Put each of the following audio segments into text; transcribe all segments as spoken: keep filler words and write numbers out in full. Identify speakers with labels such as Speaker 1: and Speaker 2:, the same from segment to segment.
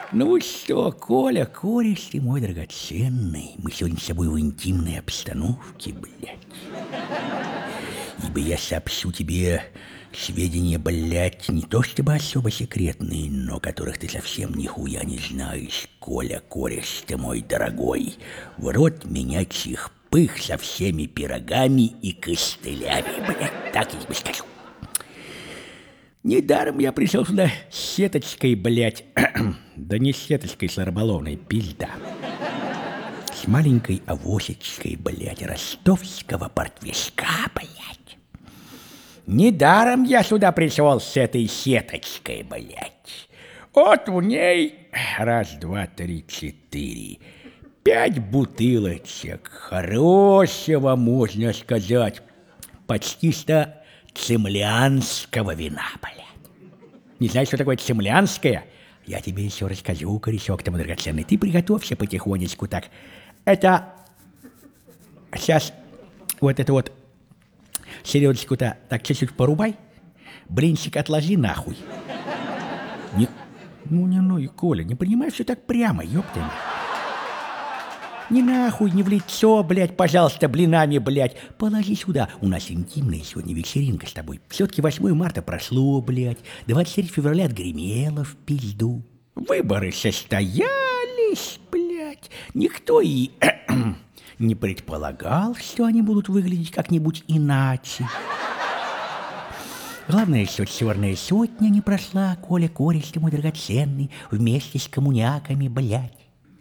Speaker 1: Ну что, Коля, кореш ты мой драгоценный, мы сегодня с тобой в интимной обстановке, блядь. Ибо я сообщу тебе сведения, блядь, не то чтобы особо секретные, но которых ты совсем нихуя не знаешь, Коля, кореш ты мой дорогой. В рот меня чих-пых со всеми пирогами и костылями, блядь, так я тебе скажу. Недаром я пришел сюда с сеточкой, блядь. Да не с сеточкой, с рыболовной, пизда. С маленькой авосечкой, блядь, ростовского портвишка, блядь. Недаром я сюда пришел с этой сеточкой, блядь. Вот в ней раз, два, три, четыре. Пять бутылочек хорошего, можно сказать, почти что цимлянского вина, блядь. Не знаешь, что такое цимлянское? Я тебе еще расскажу, корешок ты мой драгоценный. Ты приготовься потихонечку так. Это сейчас вот это вот селедочку-то так чуть-чуть порубай. Блинчик отложи нахуй. Не, ну не ну и Коля, не принимай все так прямо, ёпта. Не нахуй, не в лицо, блядь, пожалуйста, блинами, блядь. Положи сюда. У нас интимная сегодня вечеринка с тобой. Все-таки восьмое марта прошло, блядь. двадцать третьего февраля отгремело в пизду. Выборы состоялись, блядь. Никто и не предполагал, что они будут выглядеть как-нибудь иначе. Главное, что черная сотня не прошла, Коля, кореш ты мой драгоценный, вместе с коммуняками, блядь.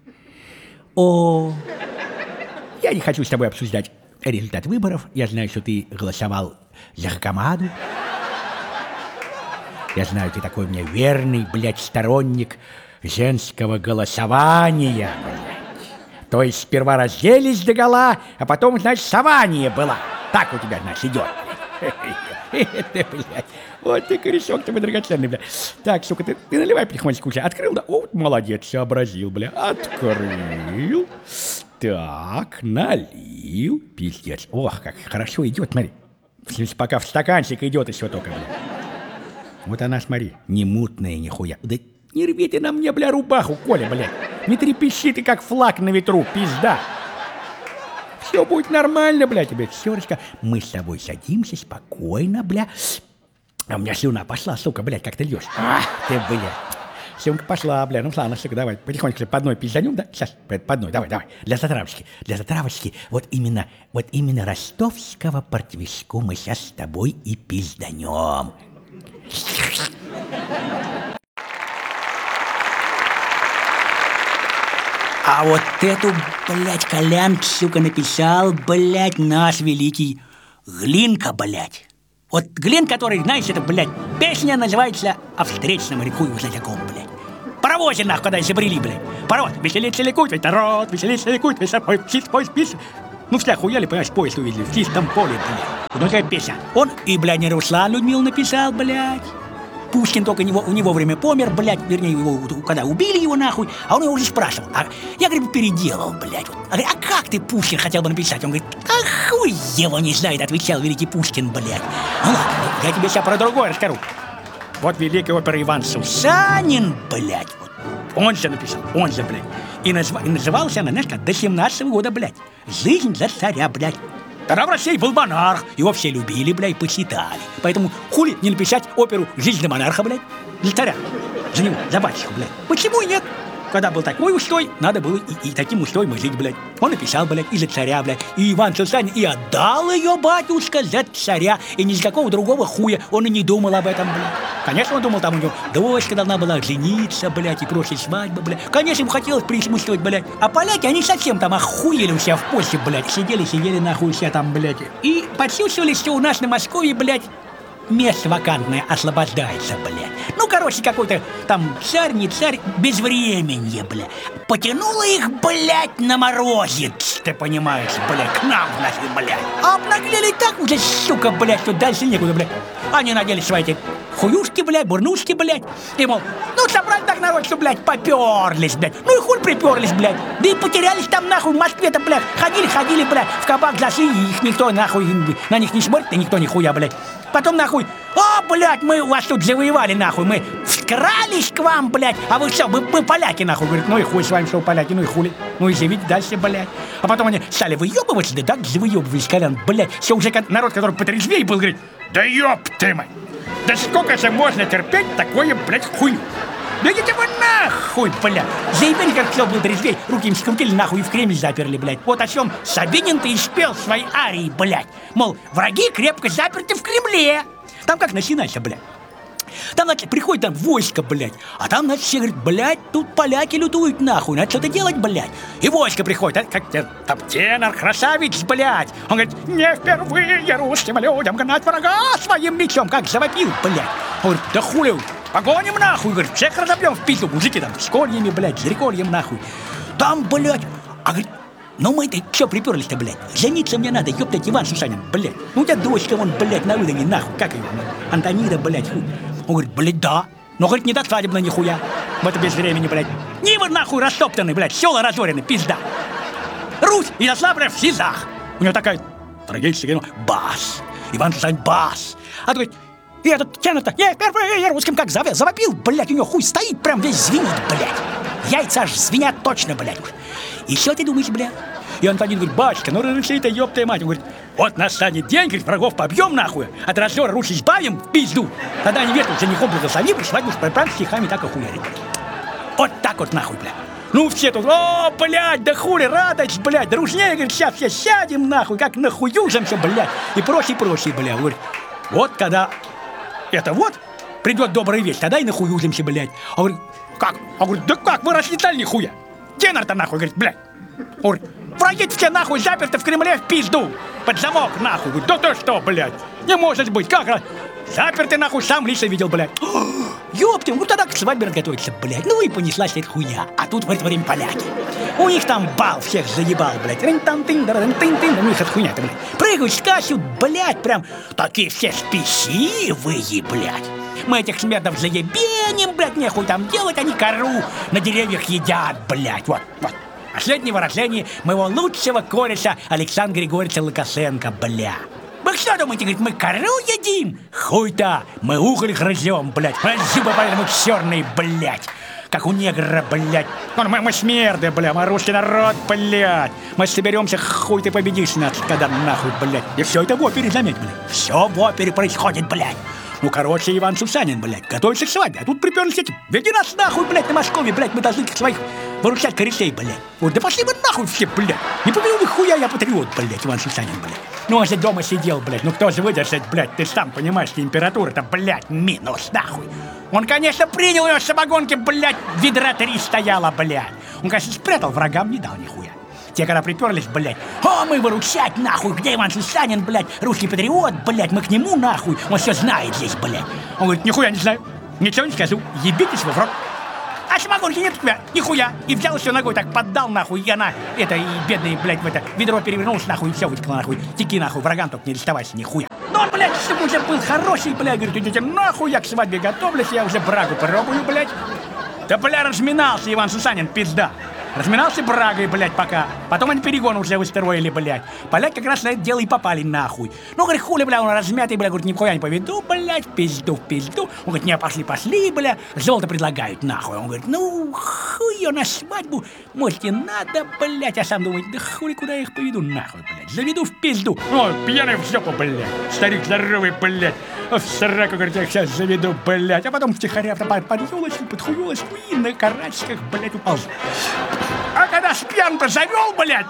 Speaker 1: О, я не хочу с тобой обсуждать результат выборов. Я знаю, что ты голосовал за Хакамаду. Я знаю, ты такой у меня верный, блядь, сторонник женского голосования, блядь. То есть сперва разделись догола, а потом, значит, сование было. Так у тебя, значит, идет. Это, блядь, вот ты корешок, ты мой драгоценный, блядь. Так, сука, ты, ты наливай потихонечку уже. Открыл, да? О, молодец, сообразил, бля. Открыл. Так, налил. Пиздец. Ох, как хорошо идет, смотри. В смысле, пока в стаканчик идет еще только, бля. Вот она, смотри, не мутная нихуя. Да не рви ты на мне, бля, рубаху, Коля, бля. Не трепещи ты, как флаг на ветру, пизда. Все будет нормально, бля, тебе, Сёрочка. Мы с тобой садимся спокойно, бля. А у меня слюна пошла, сука, блядь, как ты льешь. А, ты, бля. Слюнка пошла, бля. Ну, ладно, сука, давай, потихоньку по одной пизданем, да? Сейчас, по одной, давай, давай. Для затравочки, для затравочки. Вот именно, вот именно ростовского портвишку мы сейчас с тобой и пизданем. А вот эту, блядь, Колян, сука, написал, блядь, наш великий Глинка, блядь. Вот Глин, который, знаешь, это, блядь, песня называется «О встречном рекую за таком», блядь. Паровозе, нахуй, когда изобрели, блядь. Паровоз, веселится, ликует, весь народ, веселится, ликует, весь собой, птиц, поезд, пись. Ну, все охуели, понимаешь, поезд увидели в чистом поле, блядь. Вот такая песня. Он и, блядь, не Руслан Людмил написал, блядь. Пушкин только него, у него время помер, блядь, вернее, его, когда убили его нахуй, а он его уже спрашивал. А я, говорит, переделал, блядь. Вот. А, говорит, а как ты, Пушкин, хотел бы написать? Он говорит, а хуй его не знает, отвечал великий Пушкин, блядь. Ну ладно, я тебе сейчас про другое расскажу. Вот великий опера Иван Сусанин, блядь, вот. Он же написал, он же, блядь. И, назва, и назывался она, знаешь, как, до семнадцатого года, блядь. «Жизнь за царя», блядь. Тогда в России был монарх, его все любили, блядь, почитали. Поэтому хули не написать оперу «Жизнь за монарха», блядь, за царя, за него, за батюшку, блядь. Почему и нет? Когда был такой устой, надо было и, и таким устоем жить, блядь. Он написал, блядь, и за царя, блядь. И Иван Сусанин и отдал ее, батюшка, за царя. И ни с какого другого хуя он и не думал об этом, блядь. Конечно, он думал, там у него дочка должна была жениться, блядь, и просить свадьбы, блядь. Конечно, ему хотелось присутствовать, блядь. А поляки, они совсем там охуели у себя в Польше, блядь. Сидели, сидели нахуй себя там, блядь. И почувствовали, что у нас на Москве, блядь, место вакантное освобождается, блядь. Ну, короче, какой-то там царь, не царь, безвременье, блядь. Потянуло их, блядь, на морозец, ты понимаешь, блядь, к нам, значит, блядь. А обнаглели так уже, сука, блядь, что дальше некуда, блядь. Они надели свои эти хуюшки, блядь, бурнушки, блядь. И, мол, ну, собрать так народ, что, блядь, поперлись, блядь. Ну, и хуй приперлись, блядь. Да и потерялись там, нахуй, в Москве-то, блядь. Ходили, ходили, блядь, в кабак зашли, и их никто, нахуй, на них не смотрит, и никто нихуя, блядь. Потом, нахуй, о, блядь, мы вас тут завоевали, нахуй, мы вкрались к вам, блядь, а вы что, мы, мы поляки, нахуй. Говорит, ну и хуй с вами, что вы поляки, ну и хули. Ну и живите дальше, блядь. А потом они стали выебываться, да так завыебывались, Колян, блядь. Все уже народ, который потрезвее был, говорит, да ёб ты мать, да сколько же можно терпеть такое, блядь, хуйню? Да идите вы нахуй, блядь! Заебали, как кто был трезвей, руки им скрутили нахуй и в Кремль заперли, блядь. Вот о чем Сабинин-то и спел в своей арии, блядь. Мол, враги крепко заперты в Кремле. Там как начинается, блядь. Там, значит, приходит там войско, блядь. А там, значит, все говорят, блядь, тут поляки лютуют, нахуй. Надо что-то делать, блядь. И войско приходит, а, как там тенор, красавец, блядь. Он говорит, не впервые русским людям гнать врага своим мечом, как завопил, блядь. Он говорит, да хули, погоним, нахуй. Говорит, всех разобьем в пизду, мужики там, с кольями, блядь, с рекольем, нахуй. Там, блядь, а говорит, ну мы-то что приперлись-то, блядь? Жениться мне надо, ёптать, Иван Сусанин, блядь. Ну у тебя дочка вон, блядь, на выдане, нахуй, как ее, Антонида, блядь, хуй. Он говорит, блядь, да. Но, говорит, не до свадебно нихуя. В это без времени, блядь. Нивы, нахуй, растоптаны, блядь, села разорены, пизда. Русь, Ярославля в СИЗах. У него такая трагическая, ну, бас. Иван Сусанин, бас. А говорит, и этот тянут-то, я впервые русским как завопил, блядь, у него хуй стоит, прям весь звенит, блядь. Яйца аж звенят точно, блядь. И что ты думаешь, блядь? И Антонин говорит, батюшка, ну разреши-то, ёб мать. Он говорит, вот настанет день, говорит, врагов побьем нахуй, от раздора Русь избавим в пизду. Тогда невесту женихом благослови, свадьбу прям стихами так и хуярит. Вот так вот нахуй, блядь. Ну все тут, о, блядь, да хули, радость, блядь, дружнее, говорит, сейчас все сядем нахуй, как нахуюжимся, блядь, и прочее, прочее, блядь. Он говорит, вот когда это вот придет добрая весть, тогда и нахуюжимся, блядь. Он говорит, как? Он говорит, да как, вы раз летали нихуя? Тенор-то нахуй, говорит, блядь. Он говорит, враги все нахуй заперты в Кремле в пизду. Под замок нахуй. Говорит, да ты что, блядь? Не может быть, как раз? Заперты нахуй, сам лично видел, блядь. Ёпты, ну тогда к свадьбе готовится, блядь. Ну и понеслась эта хуйня. А тут в это время поляки. У них там бал всех заебал, блядь. Рын-тан-тын-тын-тын-тын. У них эта хуйня-то, блядь. Прыгают, скачут, блядь, прям такие все спесивые, блядь. Мы этих смердов заебеним, блядь, нехуй там делать, они кору на деревьях едят, блядь. Вот, вот. Последнее выражение моего лучшего кореша Александра Григорьевича Лукашенко, бля. Вы что думаете, говорит, мы кору едим? Хуй-то, мы уголь грызем, блядь. Зубы поэтому черные, блядь. Как у негра, блядь. Мы, мы смерды, бля, мы русский народ, блядь. Мы соберемся, хуй ты победишь нас, когда нахуй, блядь. И все это в опере, заметь, блядь. Все в опере происходит, блядь. Ну, короче, Иван Сусанин, блядь, готовится к свадьбе. А тут приперлись эти. Веди нас нахуй, блядь, на Москве, блядь. Мы должны своих выручать корешей, блядь. Вот, да пошли вы нахуй все, блядь. Не поведу хуя, я патриот, блядь, Иван Сусанин, блядь. Ну, он же дома сидел, блядь. Ну, кто же выдержит, блядь? Ты сам понимаешь, температура-то, блядь, минус, нахуй. Он, конечно, принял ее с самогонки, блядь, ведра три стояла, блядь. Он, конечно, спрятал, врагам не дал нихуя. Те, когда приперлись, блядь, о, мы выручать, нахуй, где Иван Сусанин, блядь, русский патриот, блядь, мы к нему, нахуй, он все знает здесь, блядь. Он говорит, нихуя не знаю, ничего не скажу, ебитесь вы в рот. А самогонки нет у тебя, нихуя. И взял все ногой, так поддал, нахуй, и она, это, и бедный, блядь, в это, ведро перевернулось, нахуй, и все вытекло, нахуй. Теки, нахуй, врагам только не доставайся, нихуя. Ну, он, блядь, чтобы уже был хороший, блядь, говорит, идите нахуй, я к свадьбе готовлюсь, я уже брагу пробую, блядь. Да, бля, разминался Иван Сусанин, пизда. Разминался брагой, блядь, пока. Потом они перегон уже устроили, блядь. Поляки как раз на это дело и попали нахуй. Ну, говорит, хули, бля, он размятый, бля, говорит, нихуя не поведу, блядь, в пизду, в пизду. Он говорит, не, пошли, пошли, бля, золото предлагают, нахуй. Он говорит, ну, хуй ее на свадьбу, может, и надо, блядь. А сам думает, да хули, куда я их поведу, нахуй, блядь. Заведу в пизду. О, пьяный в жопу, блядь. Старик здоровый, блядь. В сраку, говорит, я их сейчас заведу, блядь. А потом втихаря под, под елочку, под хуелочку и на карачках, блядь, упал. А когда спьян-то завел, блядь,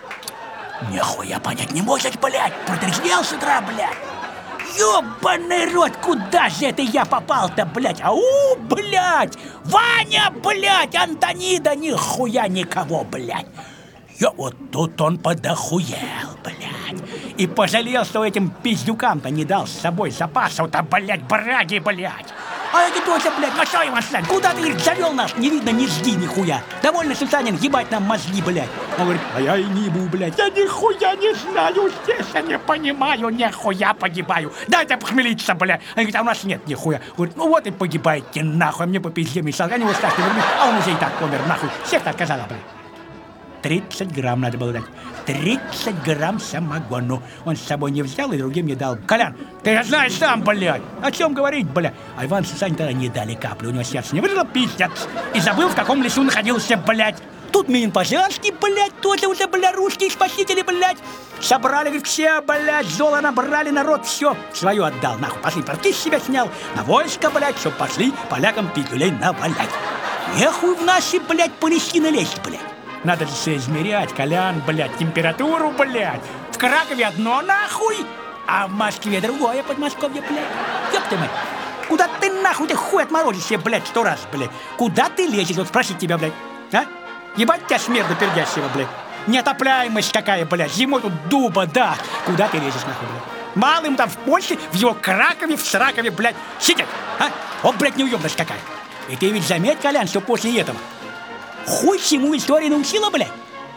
Speaker 1: нихуя понять не может, блядь. Протрезвел с утра, блядь. Ёбаный рот, куда же это я попал-то, блядь? Ау, блядь! Ваня, блядь! Антонида, нихуя никого, блядь! Я вот тут он подохуел, блядь. И пожалел, что этим пиздюкам-то не дал с собой запасов-то, блядь, браги, блядь. А это тоже, блядь, ну что, Иван Сусанин, куда ты их завел нас? Не видно, не жди нихуя. Довольно, Сусанин, ебать нам мозги, блядь. Он говорит, а я и не буду, блядь. Я нихуя не знаю, здесь я не понимаю, нихуя погибаю. Дайте похмелиться, блядь. Они говорят, а у нас нет нихуя. Говорит, ну вот и погибаете, нахуй, мне по пизде мешал. Они его страшно вернут, а он уже и так помер, нахуй. Всех отказала, блядь. тридцать грамм надо было дать. тридцать грамм самогону. Он с собой не взял и другим не дал. Колян, ты знаешь сам, блядь. О чем говорить, блядь? А Иван Сусанин тогда не дали капли. У него сердце не выжило, пиздец. И забыл, в каком лесу находился, блядь. Тут Минин Позянский, блядь, тоже уже, блядь, русские спасители, блядь. Собрали, говорит, все, блядь, золо набрали, народ, все, свое отдал, нахуй. Пошли, порты с себя снял, на войско, блядь, чтоб пошли полякам пиздюлей навалять. Нехуй в наши, блядь, Палестины лезть, блядь. Надо же все измерять, Колян, блядь, температуру, блядь. В Кракове одно, нахуй, а в Москве другое, Подмосковье, блядь. Ёб ты мать. Куда ты, нахуй, ты хуй отморозишься, блядь, сто раз, блядь. Куда ты лезешь, вот спросить тебя, блядь, а? Ебать тебя смерда пердящего, блядь. Неотопляемость какая, блядь. Зимой тут дуба, да. Куда ты лезешь, нахуй, блядь? Малым там в Польше, в его Кракове, в Сракове, блядь, сидят, а? О, блядь, неуемность какая. И ты ведь заметь, Колян, что после этого хуй всему история научила, блядь.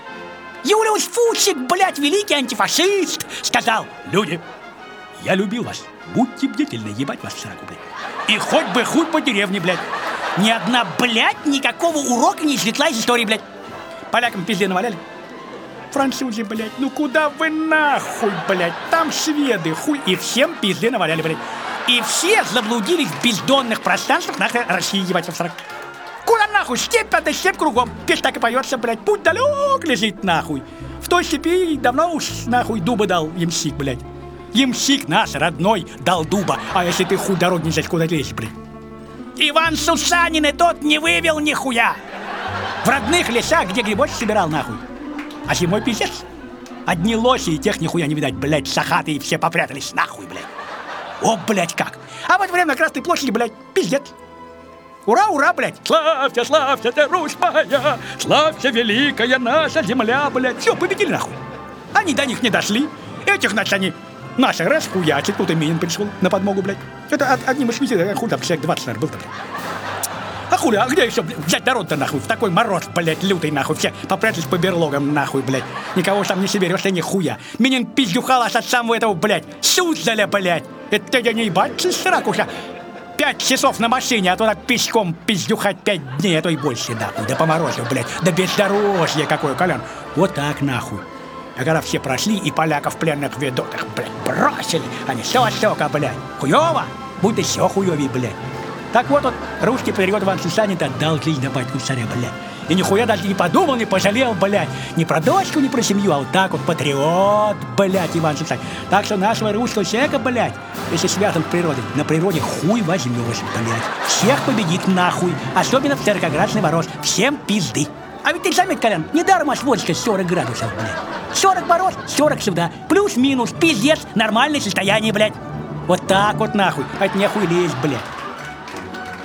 Speaker 1: Юлиус Фучик, блядь, великий антифашист, сказал: люди, я любил вас. Будьте бдительны, ебать вас в сраку, блядь. И хоть бы хуй по деревне, блядь. Ни одна, блядь, никакого урока не извлекла из истории, блядь. Полякам пизде наваляли. Французы, блядь, ну куда вы нахуй, блядь? Там шведы, хуй. И всем пизде наваляли, блядь. И все заблудились в бездонных пространствах нахуй России, ебать, в срак. Куда нахуй? Степь, да степь кругом. Пес так и поется, блядь. Путь далек лежит, нахуй. В той степи давно уж, нахуй, дуба дал ямщик, блядь. Ямщик наш, родной, дал дуба. А если ты хуй дорог не знаешь, куда лезешь, блядь? Иван Сусанин и тот не вывел нихуя. В родных лесах, где грибочки собирал, нахуй. А зимой пиздец. Одни лоси, и тех нихуя не видать, блядь, сахатые все попрятались, нахуй, блядь. О, блядь, как. А в это время на Красной площади, блядь, пиздец. Ура, ура, блядь. Славься, славься ты, Русь моя. Славься, великая наша земля, блядь. Все, победили, нахуй. Они до них не дошли. Этих, значит, они... Наши расхуячат, тут и Минин пришел на подмогу, блядь. Это от, одним из визитов, хуй там, человек двадцать, наверное, был-то, блядь. А хули, а где еще, блядь, взять народ-то, нахуй? В такой мороз, блядь, лютый, нахуй. Все попрятались по берлогам, нахуй, блядь. Никого там не соберешь, ни хуя. Минин пиздюхалась от самого этого, блядь, Суздаля, блядь. Это я не ебать, сракуша. Пять часов на машине, а то так пешком пиздюхать пять дней, а то и больше, нахуй. Да по морозу, блядь. Да бездорожье какое, Колян. Вот так, нахуй. А когда все прошли, и поляков пленных ведут, их, блядь, бросили. Они все-все-ка, блядь. Хуёво? Будь еще хуёвей, блядь. Так вот, вот русский патриот Иван Сусанин отдал жизнь на батьку царя, блядь. И нихуя даже не подумал, не пожалел, блядь. Не про дочку, не про семью, а вот так вот патриот, блядь, Иван Сусанин. Так что нашего русского человека, блядь, если связан с природой, на природе хуй возьмешь, блядь. Всех победит нахуй, особенно в церкоградский мороз. Всем пизды. А ведь ты заметь, Колян, недаром аж водочка сорок градусов, блядь. сорок мороз, сорок сюда. Плюс-минус, пиздец, нормальное состояние, блядь. Вот так вот нахуй. А это нехуй лезть, блядь.